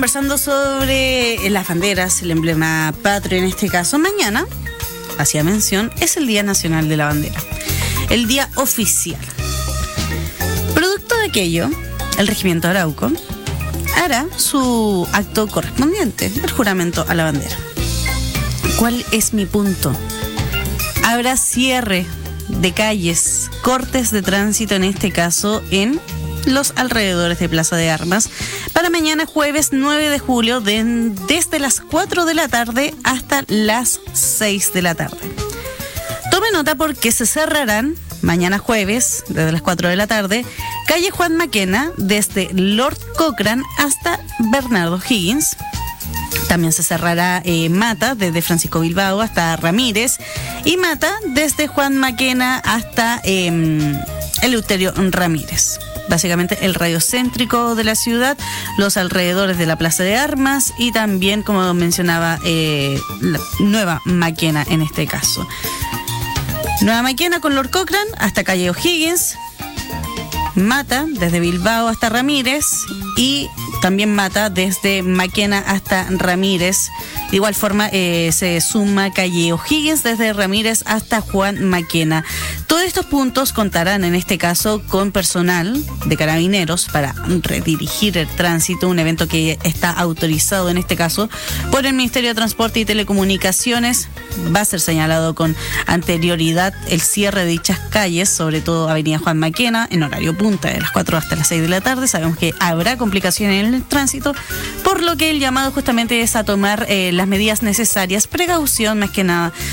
Conversando sobre las banderas, el emblema patrio en este caso, mañana, hacía mención, es el Día Nacional de la Bandera, el día oficial. Producto de aquello, el Regimiento Arauco hará su acto correspondiente, el juramento a la bandera. ¿Cuál es mi punto? Habrá cierre de calles, cortes de tránsito en este caso en los alrededores de Plaza de Armas para mañana jueves 9 de julio desde las 4 de la tarde hasta las 6 de la tarde. Tome nota porque se cerrarán mañana jueves desde las 4 de la tarde calle Juan Maquena desde Lord Cochrane hasta Bernardo Higgins. También se cerrará Mata desde Francisco Bilbao hasta Ramírez y Mata desde Juan Maquena hasta Eleuterio Ramírez. Básicamente el radio céntrico de la ciudad, los alrededores de la Plaza de Armas y también, como mencionaba, la Nueva Maquena en este caso. Nueva Maquena con Lord Cochrane hasta calle O'Higgins, Mata desde Bilbao hasta Ramírez y también Mata desde Maquena hasta Ramírez. De igual forma se suma calle O'Higgins desde Ramírez hasta Juan Maquena. Todos estos puntos contarán en este caso con personal de carabineros para redirigir el tránsito, un evento que está autorizado en este caso por el Ministerio de Transporte y Telecomunicaciones. Va a ser señalado con anterioridad el cierre de dichas calles, sobre todo Avenida Juan Maquena, en horario punta de las 4 hasta las 6 de la tarde. Sabemos que habrá complicaciones en el tránsito, por lo que el llamado justamente es a tomar las medidas necesarias, precaución más que nada